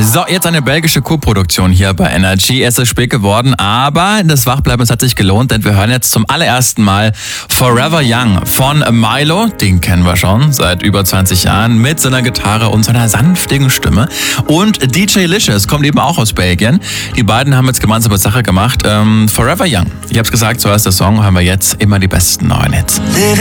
So, jetzt eine belgische Co-Produktion hier bei Energy. Es ist spät geworden, aber das Wachbleiben hat sich gelohnt, denn wir hören jetzt zum allerersten Mal Forever Young von Milo. Den kennen wir schon seit über 20 Jahren mit seiner Gitarre und seiner sanftigen Stimme. Und DJ Licious kommt eben auch aus Belgien. Die beiden haben jetzt gemeinsam Sache gemacht. Forever Young. Ich hab's gesagt, so heißt der Song, hören wir jetzt immer die besten neuen Hits.